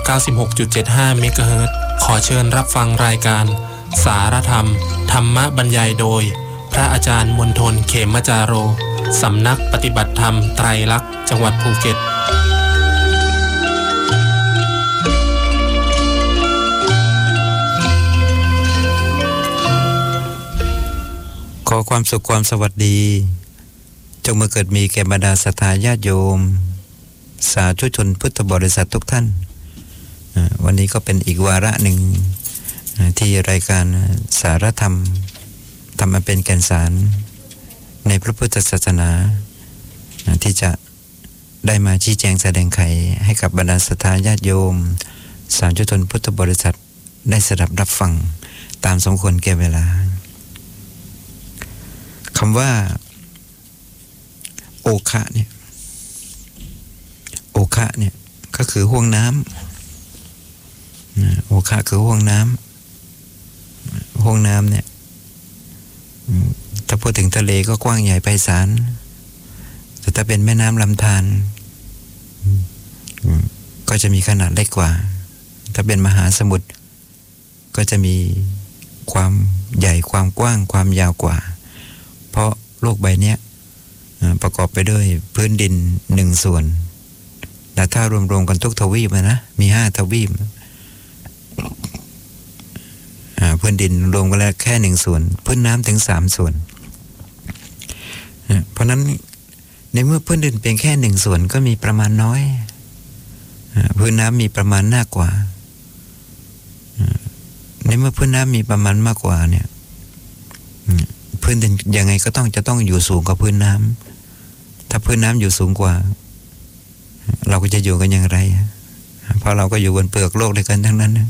96.75 เมกะเฮิรตซ์ขอเชิญรับฟังรายการสารธรรมธรรมบรรยายโดยพระอาจารย์มณฑลเขมจาโรสำนักปฏิบัติธรรมไตรลักษณ์จังหวัดภูเก็ตขอความสุขความสวัสดีจงมาเกิดมีแก่บรรดาศรัทธาญาติโยมสาธุชนพุทธบริษัททุกท่านวันนี้ก็เป็นอีกวาระหนึ่งที่รายการสารธรรมทำมาเป็นแก่นสารในพระพุทธศาสนาที่จะได้มาชี้แจงแสดงไขให้กับบรรดาศรัทธาญาติโยมสาธุชนพุทธบริษัทได้สดับรับฟังตามสมควรแก่เวลาคำว่าโอคะเนี่ยโอคะเนี่ยก็คือห่วงน้ำโอคะคือห่วงน้ำห่วงน้ำเนี่ยถ้าพูดถึงทะเลก็กว้างใหญ่ไพศาลแต่ถ้าเป็นแม่น้ำลำธารก็จะมีขนาดเล็กกว่าถ้าเป็นมหาสมุทรก็จะมีความใหญ่ความกว้างความยาวกว่าเพราะโลกใบนี้ประกอบไปด้วยพื้นดิน1ส่วนแต่ถ้ารวมๆกันทุกทวีปนะมี5ทวีปพื้นดินรวมกันแล้วแค่1ส่วนพื้นน้ำถึง3ส่วนเพราะนั้นในเมื่อพื้นดินเพียงแค่1ส่วนก็มีประมาณน้อยพื้นน้ำมีประมาณมากกว่าในเมื่อพื้นน้ำมีประมาณมากกว่าเนี่ยพื้นดินยังไงก็จะต้องอยู่สูงกว่าพื้นน้ำถ้าพื้นน้ำอยู่สูงกว่าเราก็จะอยู่กันอย่างไรเพราะเราก็อยู่บนเปลือกโลกด้วยกันทั้งนั้น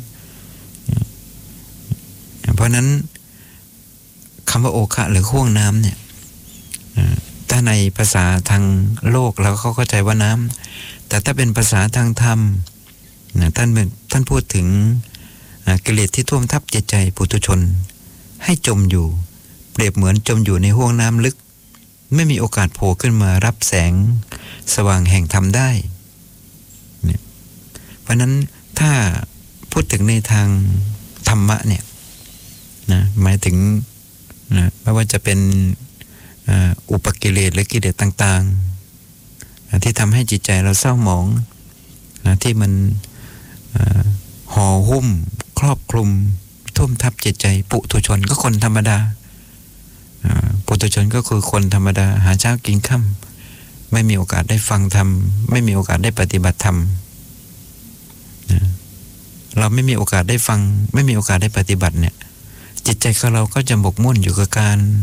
เพราะนั้นคำว่าโอคะหรือห่วงน้ำเนี่ยถ้าในภาษาทางโลกเราเขาเข้าใจว่าน้ำแต่ถ้าเป็นภาษาทางธรรมท่านพูดถึงกิเลสที่ท่วมทับจิตใจปุถุชนให้จมอยู่เปรียบเหมือนจมอยู่ในห้วงน้ำลึกไม่มีโอกาสโผล่ขึ้นมารับแสงสว่างแห่งธรรมได้เพราะนั้นถ้าพูดถึงในทางธรรมะเนี่ยนะหมายถึงไม่ว่าจะเป็นอุปกิเลสหรือกิเลสต่างๆที่ทำให้จิตใจเราเศร้าหมองที่มันห่อหุ้มครอบคลุมท่วมทับจิตใจปุถุชนก็คนธรรมดาปุถุชนก็คือคนธรรมดาหาเช้ากินค่ำไม่มีโอกาสได้ฟังธรรมไม่มีโอกาสได้ปฏิบัติธรรมเราไม่มีโอกาสได้ฟังไม่มีโอกาสได้ปฏิบัติเนี่ยจิตใจของเราก็จะหมกมุ่นอยู่กับ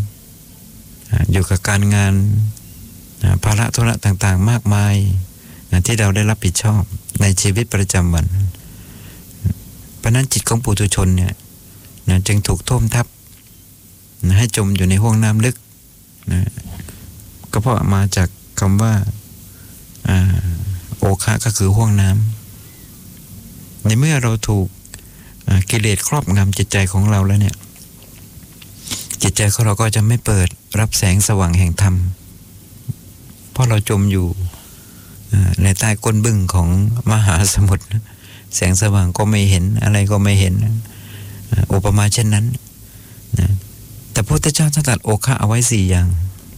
การงานภาระธุระต่างๆมากมายที่เราได้รับผิดชอบในชีวิตประจำวันเพราะนั้นจิตของปุถุชนเนี่ยจึงถูกท่วมทับให้จมอยู่ในห้วงน้ำลึกก็เพราะมาจากคำว่าโอคะก็คือห้วงน้ำในเมื่อเราถูกกิเลสครอบงำจิตใจของเราแล้วเนี่ยจิตใจของเราก็จะไม่เปิดรับแสงสว่างแห่งธรรมเพราะเราจมอยู่ในใต้ก้นบึ้งของมหาสมุทรแสงสว่างก็ไม่เห็นอะไรก็ไม่เห็นอุปมาเช่นนั้นแต่พระพุทธเจ้าตรัสโอคะเอาไว้4อย่าง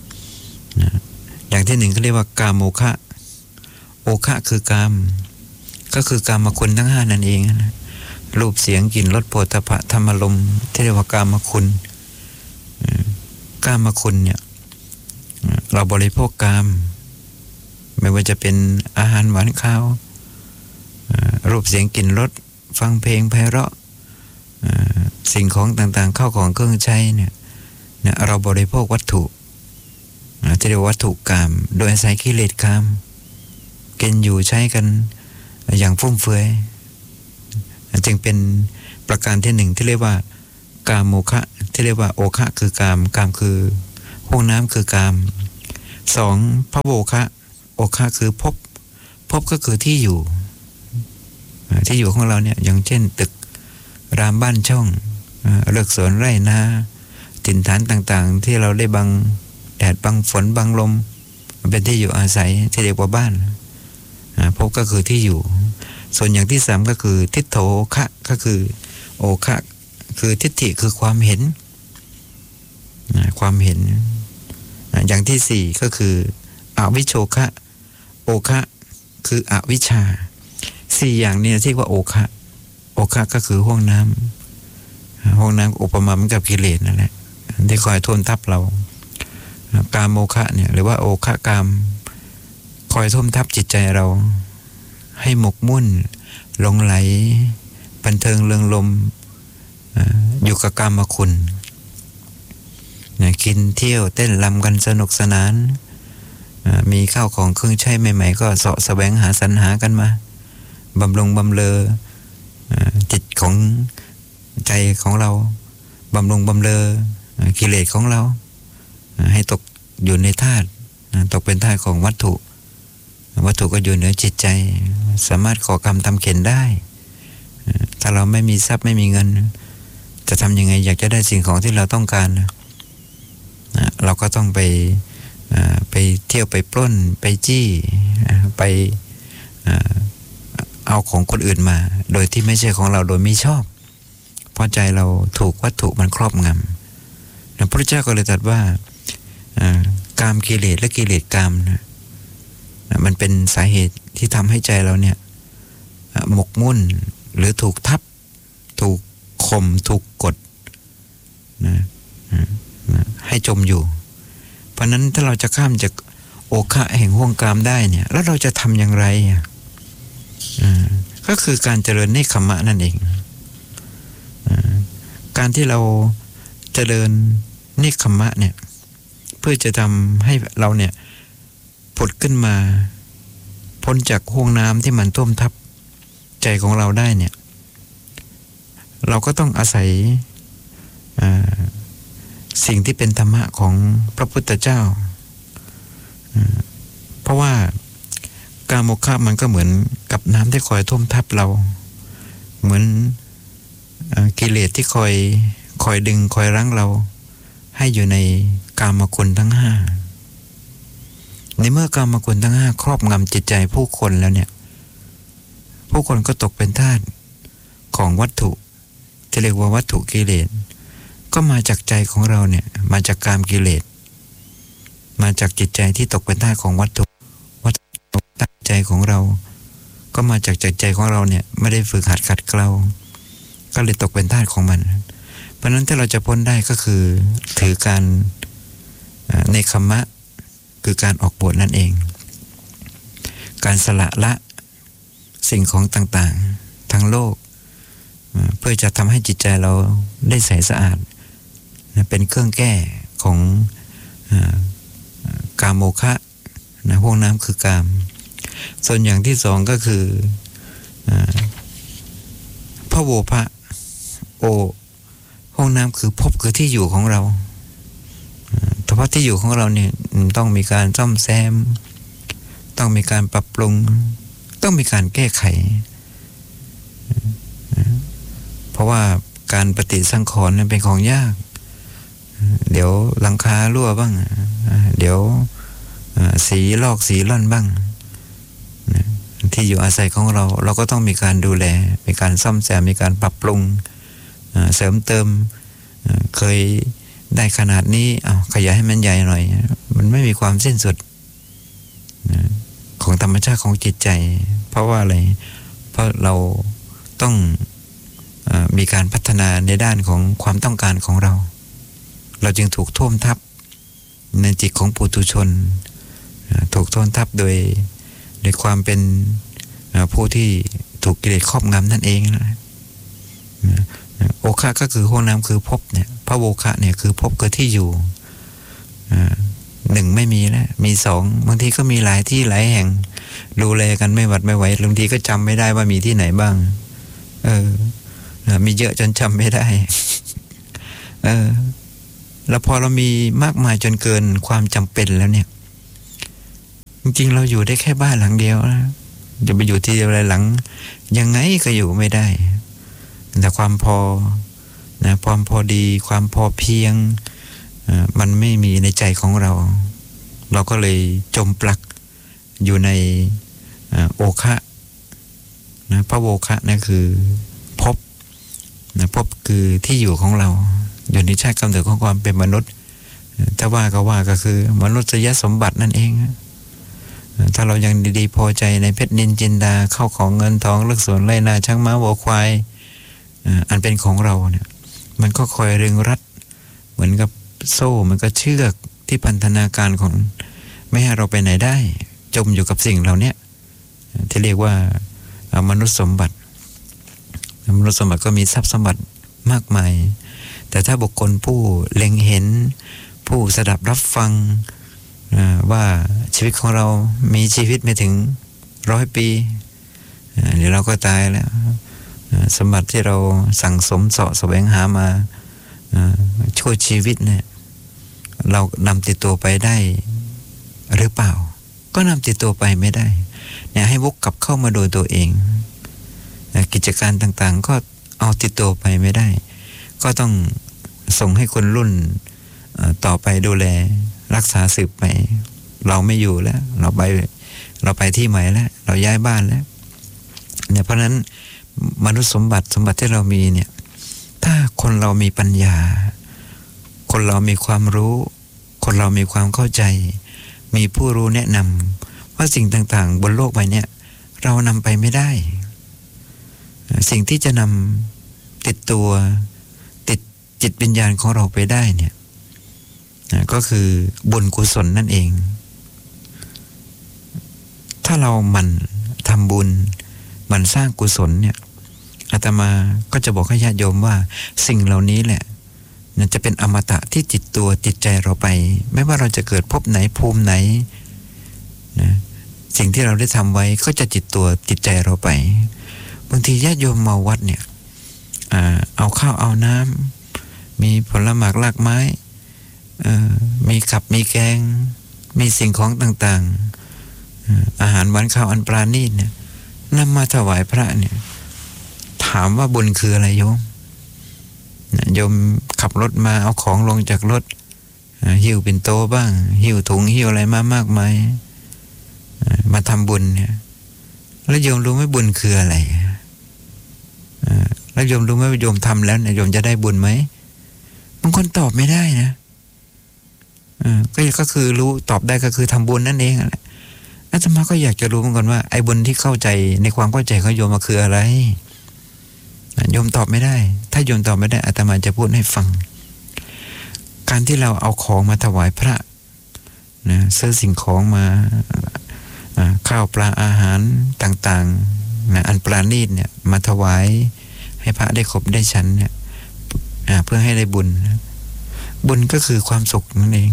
อย่างที่1ก็เรียกว่ากามโอคะโอคะคือกามก็คือกามคุณทั้ง5นั่นเองนะรูปเสียงกลิ่นรสโผฏฐัพพะธรรมารมณ์ที่เรียกว่ากามคุณกามคุณเนี่ยเราบริโภคกามไม่ว่าจะเป็นอาหารหวานข้าวรูปเสียงกลิ่นรสฟังเพลงไพเราะสิ่งของต่างๆเข้าของเครื่องใช้เนี่ยเราบริโภควัตถุที่เรียกว่าวัตถุกามโดยอาศัยกิเลสกามกินอยู่ใช้กันอย่างฟุ่มเฟือยจึงเป็นประการที่1ที่เรียกว่ากามโมคะที่เรียกว่าโอคะคือกามกามคือห้วงน้ำคือกาม2พระโอคะโอคะคือภพก็คือที่อยู่ของเราเนี่ยอย่างเช่นตึกรามบ้านช่องเลือกสวนไร่นาถิ่นฐานต่างๆที่เราได้บังแดดบังฝนบังลมเป็นที่อยู่อาศัยที่เรียกว่าบ้านภพก็คือที่อยู่ส่วนอย่างที่สามก็คือทิฏโถคะก็คือโอคะคือทิฏฐิคือความเห็นความเห็นอย่างที่สี่ก็คืออวิชโชคะโอคะคืออวิชชาสี่อย่างนี้ที่ว่าโอคะก็คือห้องน้ำอุปมาเหมือนกับกิเลสนั่นแหละที่คอยท่วมทับเรากามโอคะเนี่ยหรือว่าโอคะกามคอยท่วมทับจิตใจเราให้หมกมุ่นหลงไหลบันเทิงเริงรมอยู่กับกามคุณกินเที่ยวเต้นรำกันสนุกสนานมีข้าวของเครื่องใช้ใหม่ๆก็เสาะแสวงหาสรรหากันมาบำรุงบำเรอจิตของใจของเราบำรุงบำเรอกิเลสของเราให้ตกอยู่ในธาตุตกเป็นธาตุของวัตถุก็อยู่เหนือจิตใจสามารถก่อกรรมทำเข็นได้ถ้าเราไม่มีทรัพย์ไม่มีเงินจะทำยังไงอยากจะได้สิ่งของที่เราต้องการเราก็ต้องไปเที่ยวไปปล้นไปจี้ไปเอาของคนอื่นมาโดยที่ไม่ใช่ของเราโดยไม่ชอบเพราะใจเราถูกวัตถุมันครอบงำพระพุทธเจ้าก็เลยตรัสว่ากามกิเลสและกิเลสกามมันเป็นสาเหตุที่ทำให้ใจเราเนี่ยหมกมุ่นหรือถูกทับถูกข่มถูกกดให้จมอยู่เพราะนั้นถ้าเราจะข้ามจากโอคะแห่งห่วงกามได้เนี่ยแล้วเราจะทำอย่างไรก็คือการเจริญเนคขมะนั่นเองการที่เราเจริญเนคขมะเนี่ยเพื่อจะทำให้เราเนี่ยผุดขึ้นมาพ้นจากห่วงน้ำที่มันท่วมทับใจของเราได้เนี่ยเราก็ต้องอาศัยสิ่งที่เป็นธรรมะของพระพุทธเจ้าเพราะว่ากามโมฆะมันก็เหมือนกับน้ำที่คอยท่วมทับเราเหมือนกิเลสที่คอยดึงคอยรั้งเราให้อยู่ในกามคุณทั้งห้าในเมื่อกามคุณทั้งห้าครอบงำจิตใจผู้คนแล้วเนี่ยผู้คนก็ตกเป็นทาสของวัตถุที่เรียกว่าวัตถุกิเลสก็มาจากใจของเราเนี่ยมาจากกามกิเลสมาจากจิตใจที่ตกเป็นทาสของวัตถุใจของเราก็มาจากใจของเราเนี่ยไม่ได้ฝึกหัดขัดเกลาก็เลยตกเป็นทาสของมันเพราะนั้นถ้าเราจะพ้นได้ก็คือถือการเนคขมะคือการออกบวชนั่นเองการสละละสิ่งของต่างๆทั้งโลกเพื่อจะทำให้จิตใจเราได้ใสสะอาดเป็นเครื่องแก้ของกามโมฆะห่วงน้ำคือกามส่วนอย่างที่สองก็คือพระโวภะห้องน้ำคือภพคือที่อยู่ของเราแต่ว่าที่อยู่ของเราเนี่ยต้องมีการซ่อมแซมต้องมีการปรับปรุงต้องมีการแก้ไขเพราะว่าการปฏิสังขรณ์เป็นของยากเดี๋ยวหลังคารั่วบ้างเดี๋ยวสีลอกสีล่อนบ้างที่อยู่อาศัยของเราก็ต้องมีการดูแลมีการซ่อมแซมมีการปรับปรุงเสริมเติมเคยได้ขนาดนี้ขยายให้มันใหญ่หน่อยมันไม่มีความสิ้นสุดของธรรมชาติของจิตใจเพราะว่าอะไรเพราะเราต้องมีการพัฒนาในด้านของความต้องการของเราจึงถูกท่วมทับในจิตของปุถุชนถูกท่วมทับโดยความเป็นผู้ที่ถูกกิเลสครอบงำนั่นเองนะโอคะก็คือห้องน้ำคือภพเนี่ยพระโวคะเนี่ยคือภพคือที่อยู่หนึ่งไม่มีแล้วมีสองบางทีก็มีหลายที่หลายแห่งดูแลกันไม่หวัดไม่ไหวบางทีก็จำไม่ได้ว่ามีที่ไหนบ้างมีเยอะจนจำไม่ได้แล้วพอเรามีมากมายจนเกินความจำเป็นแล้วเนี่ยจริงๆเราอยู่ได้แค่บ้านหลังเดียวนะจะไปอยู่ที่อะไรหลังยังไงก็อยู่ไม่ได้แต่ความพอความพอดีความพอเพียงมันไม่มีในใจของเราก็เลยจมปลักอยู่ในโอคะนะพระโวคะนั่นคือภพนะภพคือที่อยู่ของเราอยู่ในชาติกำเนิดของความเป็นมนุษย์ถ้าว่าก็คือมนุษยสมบัตินั่นเองถ้าเรายังดีๆพอใจในเพชรนินจินดาเข้าของเงินทองเลือกสวนไรนาช้างม้าวัวควายอันเป็นของเราเนี่ยมันก็คอยรึงรัดเหมือนกับโซ่มันก็เชือกที่พันธนาการของไม่ให้เราไปไหนได้จมอยู่กับสิ่งเหล่านี้ที่เรียกว่ามนุษย์สมบัติก็มีทรัพย์สมบัติมากมายแต่ถ้าบุคคลผู้เล็งเห็นผู้สดับรับฟังว่าชีวิตของเรามีชีวิตไม่ถึง100 ปีเดี๋ยวเราก็ตายแล้วสมบัติที่เราสั่งสมเสาะแสวงหามาชั่วชีวิตเนี่ยเรานำติดตัวไปได้หรือเปล่าก็นำติดตัวไปไม่ได้เนี่ยให้วกกลับเข้ามาโดยตัวเองกิจการต่างๆก็เอาติดตัวไปไม่ได้ก็ต้องส่งให้คนรุ่นต่อไปดูแลรักษาสืบไปเราไม่อยู่แล้วเราไปที่ใหม่แล้วเราย้ายบ้านแล้วเนี่ยเพราะนั้นมนุษย์สมบัติที่เรามีเนี่ยถ้าคนเรามีปัญญาคนเรามีความรู้คนเรามีความเข้าใจมีผู้รู้แนะนำว่าสิ่งต่างๆบนโลกใบนี้เรานำไปไม่ได้สิ่งที่จะนำติดตัวติดจิตวิญญาณของเราไปได้เนี่ยก็คือบุญกุศลนั่นเองถ้าเราหมั่นทำบุญหมั่นสร้างกุศลเนี่ยอาตมาก็จะบอกให้ญาติโยมว่าสิ่งเหล่านี้แหละจะเป็นอมตะที่ติดตัวติดใจเราไปไม่ว่าเราจะเกิดภพไหนภูมิไหนนะสิ่งที่เราได้ทำไว้ก็จะติดตัวติดใจเราไปบางทีญาติโยมมาวัดเนี่ยเอาข้าวเอาน้ำมีผลหมากรากไม้มีขับมีแกงมีสิ่งของต่างๆอาหารหวานข้าวอันปราณีตเนี่ยนำมาถวายพระเนี่ยถามว่าบุญคืออะไรโยมขับรถมาเอาของลงจากรถหิ้วปิ่นโตบ้างหิ้วถุงหิ้วอะไรมามากมายมาทำบุญเนี่ยแล้วโยมรู้ไหมบุญคืออะไรแล้วโยมรู้ไหมว่าโยมทำแล้วเนี่ยโยมจะได้บุญไหมบางคนตอบไม่ได้นะก็คือรู้ตอบได้ก็คือทำบุญนั่นเองแหละอาตมาก็อยากจะรู้เหมือนกันว่าไอ้บุญที่เข้าใจในความเข้าใจของโยมมันคืออะไรโยมตอบไม่ได้ถ้าโยมตอบไม่ได้อาตมาจะพูดให้ฟังการที่เราเอาของมาถวายพระนะซื้อสิ่งของมาข้าวปลาอาหารต่างๆนะอันปราณีตเนี่ยมาถวายให้พระได้ครบได้ฉันเนี่ยเพื่อให้ได้บุญบุญก็คือความสุขนั่นเอง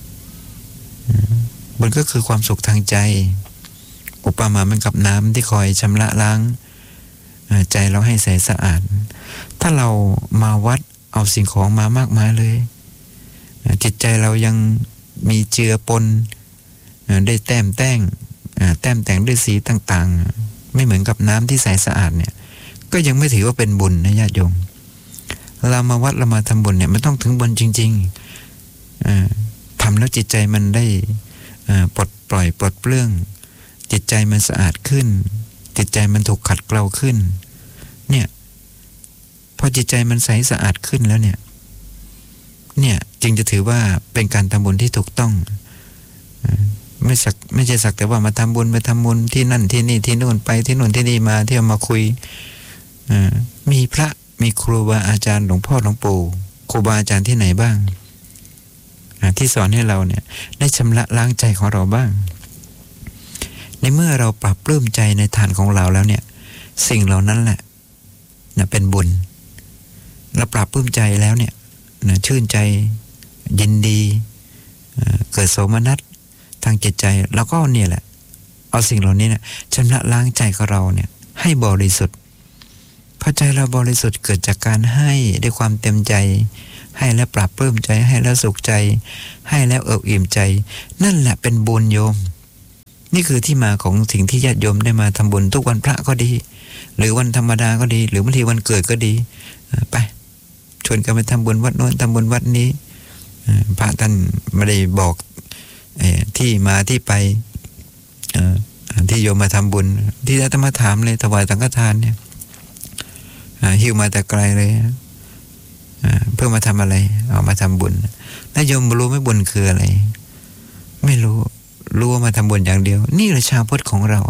บุญก็คือความสุขทางใจอุปมาเหมือนกับน้ำที่คอยชำระล้างใจเราให้ใสสะอาดถ้าเรามาวัดเอาสิ่งของมามากมายเลยจิตใจเรายังมีเจือปนได้แต้มแต่งด้วยสีต่างๆไม่เหมือนกับน้ำที่ใสสะอาดเนี่ยก็ยังไม่ถือว่าเป็นบุญนะญาติโยมเรามาวัดเรามาทำบุญเนี่ยมันต้องถึงบุญจริงๆทำแล้วจิตใจมันได้ปลดปล่อยปลดเปลื้องจิตใจมันสะอาดขึ้นจิตใจมันถูกขัดเกลาขึ้นเนี่ยพอจิตใจมันใสสะอาดขึ้นแล้วเนี่ยจึงจะถือว่าเป็นการทำบุญที่ถูกต้องไม่ใช่สักแต่ว่ามาทำบุญไปทำบุญที่นั่นที่นี่ที่นู่นไปที่นู่นที่นี่มาเที่ยวมาคุยมีพระมีครูบาอาจารย์หลวงพ่อหลวงปู่ครูบาอาจารย์ที่ไหนบ้างที่สอนให้เราเนี่ยได้ชำระล้างใจของเราบ้างในเมื่อเราปรับปลื้มใจในฐานของเราแล้วเนี่ยสิ่งเหล่านั้นแหละเป็นบุญเราปรับปลื้มใจแล้วเนี่ยชื่นใจยินดีเกิดโสมนัสทางจิตใจแล้วก็เนี่ยแหละเอาสิ่งเหล่านี้เนี่ยชำระล้างใจของเราเนี่ยให้บริสุทธิ์พอใจเราบริสุทธิ์เกิดจากการให้ด้วยความเต็มใจให้แล้วปรับปลื้มใจให้แล้วสุขใจให้แล้วเอิบอิ่มใจนั่นแหละเป็นบุญโยมนี่คือที่มาของสิ่งที่ญาติโยมได้มาทำบุญทุกวันพระก็ดีหรือวันธรรมดาก็ดีหรือบางทีวันเกิดก็ดีไปชวนกันไปทำบุญวัดโน้นทำบุญวัดนี้พระท่านไม่ได้บอกที่มาที่ไปที่โยมมาทำบุญที่อาตมาถามเลยถวายสังฆทานเนี่ยหิ้วมาแต่ไกลเลยเพื่อมาทำอะไรเอามาทำบุญแล้วโยมรู้ไหมบุญคืออะไรไม่รู้ว่ามาทำบุญอย่างเดียวนี่แหละชาวพุทธของเรา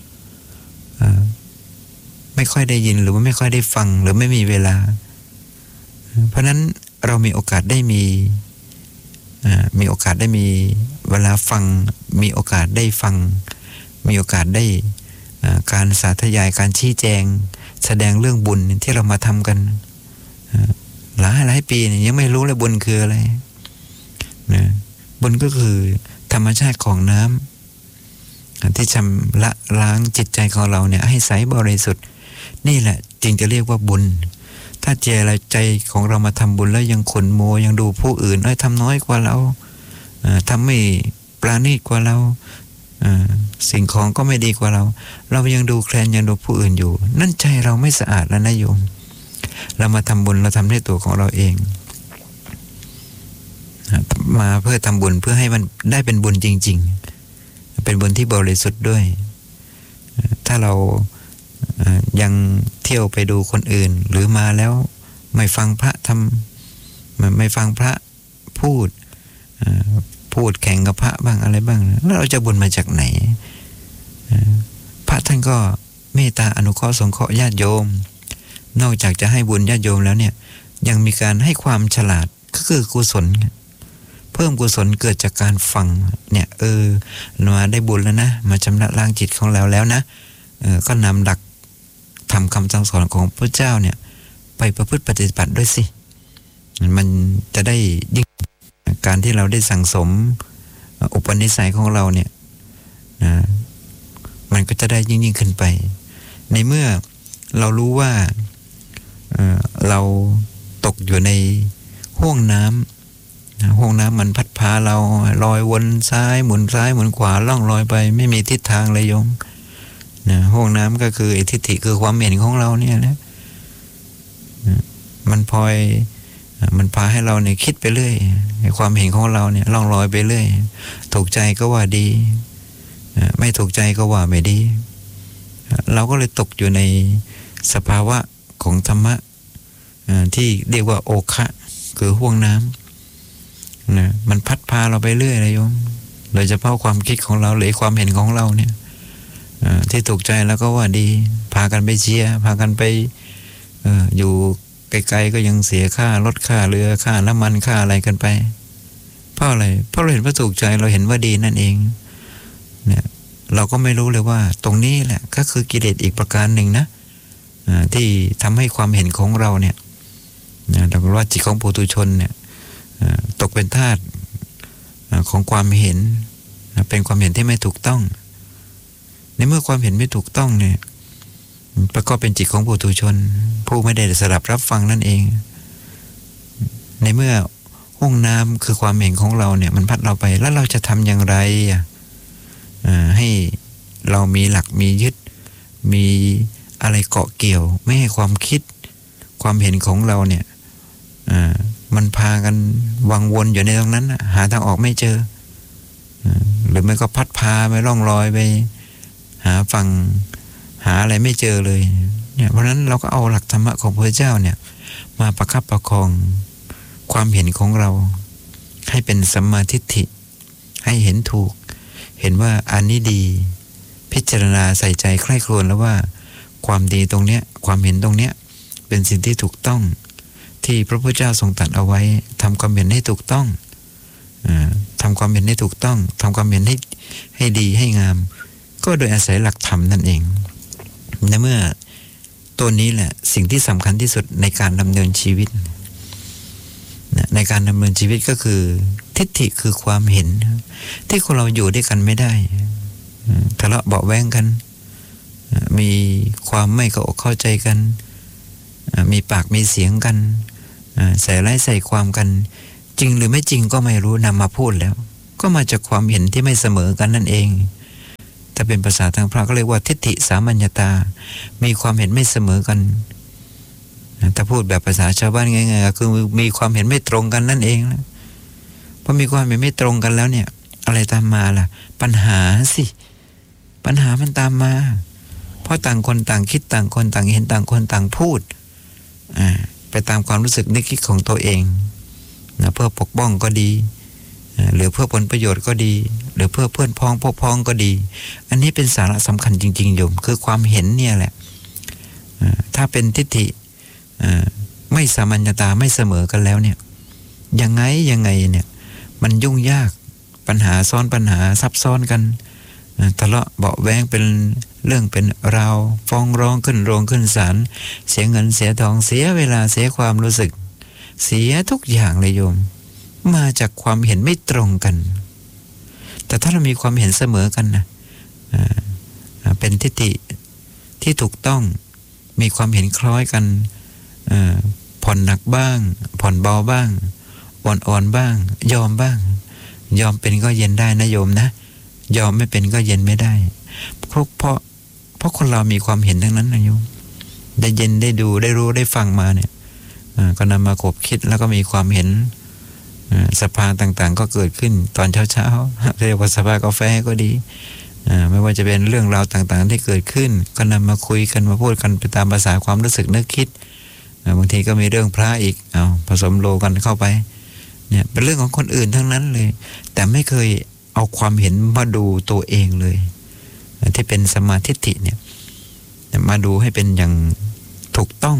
ไม่ค่อยได้ยินหรือว่าไม่ค่อยได้ฟังหรือไม่มีเวลาเพราะนั้นเรามีโอกาสได้มีโอกาสได้มีเวลาฟังมีโอกาสได้ฟังมีโอกาสได้การสาธยายการชี้แจงแสดงเรื่องบุญที่เรามาทำกันหลายปีเนี่ยยังไม่รู้เลยบุญคืออะไรนะบุญก็คือธรรมชาติของน้ำที่ชำระล้างจิตใจของเราเนี่ยให้ใสบริสุทธิ์นี่แหละจึงจะเรียกว่าบุญถ้าใจของเรามาทำบุญแล้วยังขนโมยังดูผู้อื่นทำน้อยกว่าเราทำไม่ปราณีตกว่าเราสิ่งของก็ไม่ดีกว่าเรายังดูแคลนยังดูผู้อื่นอยู่นั่นใจเราไม่สะอาดแล้วนะโยมเรามาทำบุญเราทำด้วยตัวของเราเองมาเพื่อทำบุญเพื่อให้มันได้เป็นบุญจริงๆเป็นบุญที่บริสุทธิ์ด้วยถ้าเรายังเที่ยวไปดูคนอื่นหรือมาแล้วไม่ฟังพระไม่ฟังพระพูดแข่งกับพระบ้างอะไรบ้างแล้วเราจะบุญมาจากไหนพระท่านก็เมตตาอนุเคราะห์สงเคราะห์ญาติโยมนอกจากจะให้บุญญาติโยมแล้วเนี่ยยังมีการให้ความฉลาดก็คือกุศลเพิ่มกุศลเกิดจากการฟังเนี่ยมาได้บุญแล้วนะมาชำระล้างจิตของเราแล้วนะก็นำหลักทำคำสั่งสอนของพระเจ้าเนี่ยไปประพฤติปฏิบัติด้วยสิมันจะได้ยิ่งการที่เราได้สั่งสมอุปนิสัยของเราเนี่ยมันก็จะได้ยิ่งขึ้นไปในเมื่อเรารู้ว่าเราตกอยู่ในห้วงน้ำมันพัดพาเราลอยวนซ้ายหมุนขวาล่องลอยไปไม่มีทิศทางเลยโยมห้วงน้ำก็คือทิฏฐิคือความเห็นของเราเนี่ยนะมันพาให้เราเนี่ยคิดไปเรื่อยความเห็นของเราเนี่ยล่องลอยไปเรื่อยถูกใจก็ว่าดีไม่ถูกใจก็ว่าไม่ดีเราก็เลยตกอยู่ในสภาวะของธรรมะที่เรียกว่าโอคะคือห้วงน้ำนะมันพัดพาเราไปเรื่อยเลยโยมโดยเฉพาะความคิดของเราหรือความเห็นของเราเนี่ยที่ถูกใจแล้วก็ว่าดีพากันไปเชียร์พากันไปอยู่ไกลๆก็ยังเสียค่ารถค่าเรือค่าน้ำมันค่าอะไรกันไปเพราะอะไรเพราะเราเห็นว่าถูกใจเราเห็นว่าดีนั่นเองเนี่ยเราก็ไม่รู้เลยว่าตรงนี้แหละก็คือกิเลสอีกประการหนึ่งนะที่ทำให้ความเห็นของเราเนี่ยเราบอกว่าจิตของปุถุชนเนี่ยตกเป็นทาสของความเห็นเป็นความเห็นที่ไม่ถูกต้องในเมื่อความเห็นไม่ถูกต้องเนี่ยประกอบเป็นจิตของปุถุชนผู้ไม่ได้สดับรับฟังนั่นเองในเมื่อห้วงน้ำคือความเห็นของเราเนี่ยมันพัดเราไปแล้วเราจะทำอย่างไรให้เรามีหลักมียึดมีอะไรเกาะเกี่ยวไม่ให้ความคิดความเห็นของเราเนี่ยมันพากันวังวนอยู่ในตรงนั้นหาทางออกไม่เจอหรือไม่ก็พัดพาไปล่องลอยไปหาฝั่งหาอะไรไม่เจอเลยเนี่ยเพราะฉะนั้นเราก็เอาหลักธรรมะของพระเจ้าเนี่ยมาประคับประคองความเห็นของเราให้เป็นสัมมาทิฏฐิให้เห็นถูกเห็นว่าอันนี้ดีพิจารณาใส่ใจใคร่ครวญแล้วว่าความดีตรงเนี้ยความเห็นตรงเนี้ยเป็นสิ่งที่ถูกต้องที่พระพุทธเจ้าทรงตรัสเอาไว้ทำความเห็นให้ถูกต้องทำความเห็นให้ถูกต้องทำความเห็นให้ดีให้งามก็โดยอาศัยหลักธรรมนั่นเองในเมื่อตัวนี้แหละสิ่งที่สำคัญที่สุดในการดำเนินชีวิตในการดำเนินชีวิตก็คือทิฏฐิคือความเห็นที่คนเราอยู่ด้วยกันไม่ได้ทะเลาะเบาะแว้งกันมีความไม่เข้าใจกันมีปากมีเสียงกันใส่ร้ายใส่ความกันจริงหรือไม่จริงก็ไม่รู้นำมาพูดแล้วก็มาจากความเห็นที่ไม่เสมอกันนั่นเองถ้าเป็นภาษาทางพระก็เรียกว่าทิฏฐิสามัญญตามีความเห็นไม่เสมอกันถ้าพูดแบบภาษาชาวบ้านง่ายๆก็คือมีความเห็นไม่ตรงกันนั่นเองนะพอมีความเห็นไม่ตรงกันแล้วเนี่ยอะไรตามมาล่ะปัญหาสิปัญหามันตามมาเพราะต่างคนต่างคิดต่างคนต่างเห็นต่างคนต่างพูดไปตามความรู้สึกนึกคิดของตัวเองนะเพื่อปกป้องก็ดีหรือเพื่อผลประโยชน์ก็ดีหรือเพื่อเพื่อนพ้องพวกพ้องก็ดีอันนี้เป็นสาระสำคัญจริงๆโยมคือความเห็นเนี่ยแหละถ้าเป็นทิฏฐิไม่สามัญญตาไม่เสมอกันแล้วเนี่ยยังไงเนี่ยมันยุ่งยากปัญหาซ้อนปัญหาซับซ้อนกันทะเลาะเบาะแว้งเป็นเรื่องเป็นราวฟ้องร้องขึ้นโรงขึ้นศาลเสียเงินเสียทองเสียเวลาเสียความรู้สึกเสียทุกอย่างเลยโยมมาจากความเห็นไม่ตรงกันแต่ถ้าเรามีความเห็นเสมอกันนะเป็นทิฏฐิที่ถูกต้องมีความเห็นคล้อยกันผ่อนหนักบ้างผ่อนเบาบ้างอ่อนๆบ้างยอมบ้างยอมเป็นก็เย็นได้นะโยมนะยอมไม่เป็นก็เย็นไม่ได้เพราะคนเรามีความเห็นทั้งนั้นนะโยมได้เย็นได้ดูได้รู้ได้ฟังมาเนี่ยก็นำมาคบคิดแล้วก็มีความเห็นสภาต่างๆก็เกิดขึ้นตอนเช้าๆเรียกว่าสภากาแฟก็ดีไม่ว่าจะเป็นเรื่องราวต่างๆที่เกิดขึ้นก็นำมาคุยกันมาพูดกันไปตามภาษาความรู้สึกนึกคิดบางทีก็มีเรื่องพระอีกผสมโลกันเข้าไปเนี่ยเป็นเรื่องของคนอื่นทั้งนั้นเลยแต่ไม่เคยเอาความเห็นมาดูตัวเองเลยที่เป็นสัมมาทิฏฐิเนี่ยมาดูให้เป็นอย่างถูกต้อง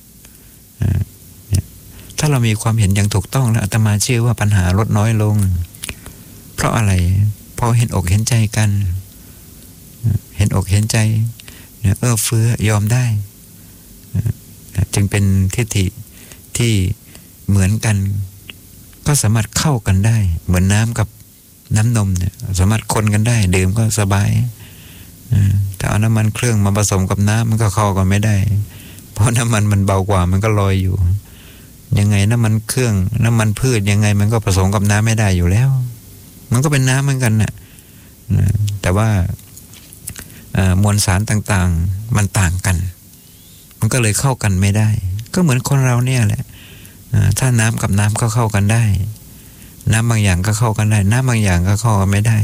ถ้าเรามีความเห็นอย่างถูกต้องแล้วอาตมาเชื่อว่าปัญหาลดน้อยลงเพราะอะไรเพราะเห็นอกเห็นใจกันเห็นอกเห็นใจเอื้อเฟื้อยอมได้จึงเป็นทิฏฐิที่เหมือนกันก็สามารถเข้ากันได้เหมือนน้ำกับน้ำนมเนี่ยสามารถคนกันได้ดื่มก็สบายแต่เอาน้ำมันเครื่องมาผสมกับน้ำมันก็เข้ากันไม่ได้เพราะน้ำมันมันเบากว่ามันก็ลอยอยู่ยังไงน้ำมันเครื่องน้ำมันพืชยังไงมันก็ผสมกับน้ำไม่ได้อยู่แล้วมันก็เป็นน้ำเหมือนกันน่ะแต่ว่ามวลสารต่างๆมันต่างกันมันก็เลยเข้ากันไม่ได้ก็เหมือนคนเราเนี่ยแหละถ้าน้ำกับน้ำก็เข้ากันได้น้ำบางอย่างก็เข้ากันได้น้ำบางอย่างก็เข้ากันไม่ได้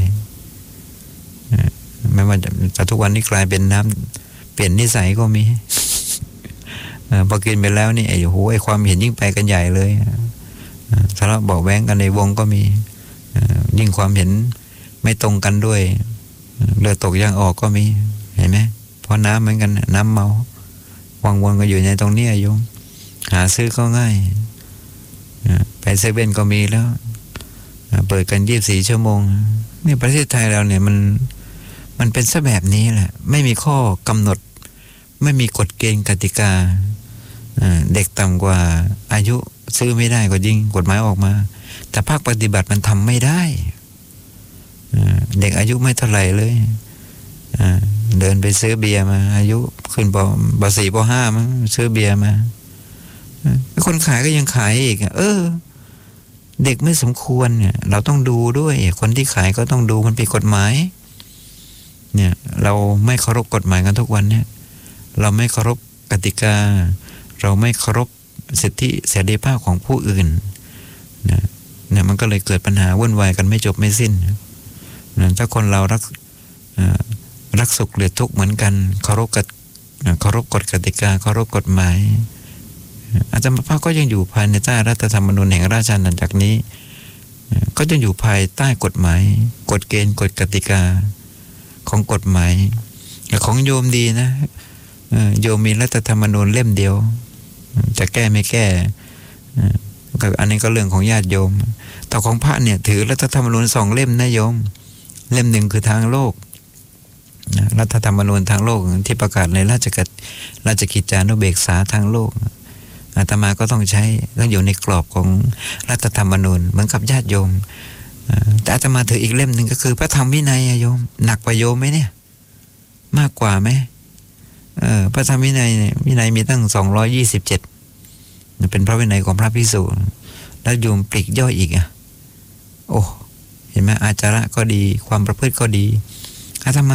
ไม่ว่าแต่ทุกวันนี้กลายเป็นน้ำเปลี่ยนนิสัยก็มีพอกินไปแล้วนี่ไอ้ความเห็นยิ่งไปกันใหญ่เลยทะเลาะเบาะแว้งกันในวงก็มียิ่งความเห็นไม่ตรงกันด้วยเลือดตกยางออกก็มีเห็นไหมเพราะน้ำเหมือนกันน้ำเมาวังวนก็อยู่ในตรงนี้โยมหาซื้อก็ง่ายไปเซเว่นก็มีแล้วเปิดกัน24 ชั่วโมงนี่ประเทศไทยเราเนี่ยมันเป็นซะแบบนี้แหละไม่มีข้อกำหนดไม่มีกฎเกณฑ์กติกาเด็กต่ำกว่าอายุซื้อไม่ได้ก็ยิ่งกฎหมายออกมาแต่ภาคปฏิบัติมันทำไม่ได้เด็กอายุไม่เท่าไหร่เลยเดินไปซื้อเบียร์มาอายุขึ้นป.4 ป.5 มั้งซื้อเบียร์มาคนขายก็ยังขายอีกเด็กไม่สมควรเนี่ยเราต้องดูด้วยคนที่ขายก็ต้องดูมันผิดกฎหมายเนี่ยเราไม่เคารพกฎหมายกันทุกวันเนี่ยเราไม่เคารพกติกาเราไม่เคารพสิทธิเสรีภาพของผู้อื่นเนี่ยมันก็เลยเกิดปัญหาวุ่นวายกันไม่จบไม่สิ้นถ้าคนเรารักสุขหรือทุกข์เหมือนกันเคารพกฎกติกาเคารพกฎหมายอาจารย์พระก็ยังอยู่ภายในใต้รัฐธรรมนูญแห่งราชอาณาจักรนี้ก็จะอยู่ภายใต้กฎหมายกฎเกณฑ์กฎกติกาของกฎหมายของโยมดีนะโยมมีรัฐธรรมนูญเล่มเดียวจะแก้ไม่แก้อันนี้ก็เรื่องของญาติโยมแต่ของพระเนี่ยถือรัฐธรรมนูญ2 เล่มนะโยมเล่มหนึ่งคือทางโลกรัฐธรรมนูญทางโลกที่ประกาศในราชกิจจานุเบกษาทางโลกอาตมาก็ต้องใช้ต้องอยู่ในกรอบของรัฐธรรมนูญเหมือนกับญาติโยมแต่อาตมาถืออีกเล่มหนึ่งก็คือพระธรรมวินัยโยมหนักกว่าโยมไหมเนี่ยมากกว่าไหมพระธรรมวินัยเนี่ยวินัยมีตั้ง227เป็นพระวินัยของพระภิกษุแล้วโยมปลีกย่อยอีกโอ้เห็นไหมอาจาระก็ดีความประพฤติก็ดีอาตมา